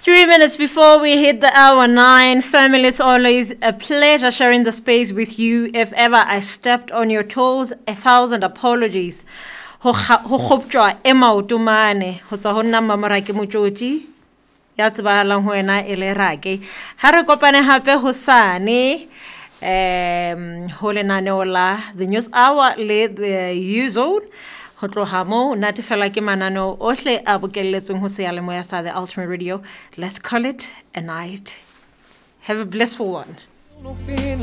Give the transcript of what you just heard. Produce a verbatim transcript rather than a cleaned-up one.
Three minutes before we hit the hour nine, family, it's always a pleasure sharing the space with you. If ever I stepped on your toes, a thousand apologies. Ho khopjwa e maotomane ho tswa ho nna Mamorake Motjotji ya tsebahalang ho wena e le Rake. Ha re kopane hape hosane um ho lenaneo la the news hour le the U Zone. Ho tloha mo natefela ke mananeo ohle a bokelletsweng ho seyalemoya sa the Ultimate Radio. Let's call it a night. Have a blissful one.